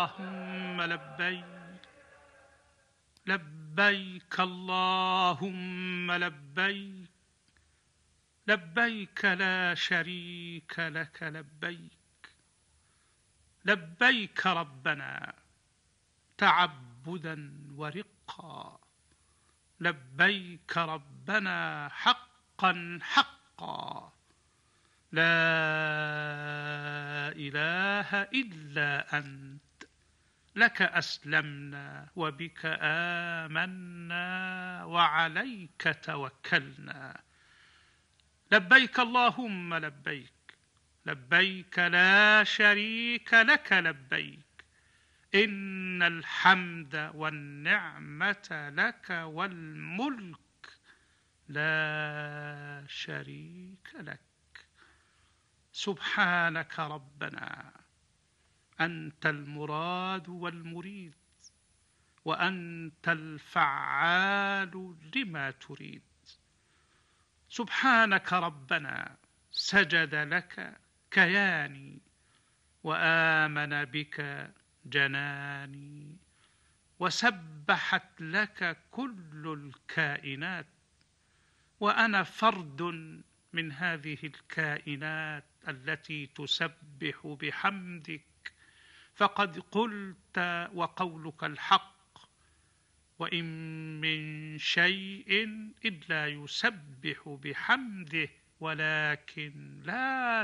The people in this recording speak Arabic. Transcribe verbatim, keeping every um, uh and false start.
اللهم لبيك لبيك اللهم لبيك لبيك لا شريك لك لبيك لبيك ربنا تعبدا ورقا لبيك ربنا حقا حقا لا إله إلا أنت لك أسلمنا وبك آمنا وعليك توكلنا لبيك اللهم لبيك لبيك لا شريك لك لبيك إن الحمد والنعمة لك والملك لا شريك لك سبحانك ربنا أنت المراد والمريد وأنت الفعال لما تريد سبحانك ربنا سجد لك كياني وآمن بك جناني وسبحت لك كل الكائنات وأنا فرد من هذه الكائنات التي تسبح بحمدك فقد قلت وقولك الحق وإن من شيء إلا يسبح بحمده ولكن لا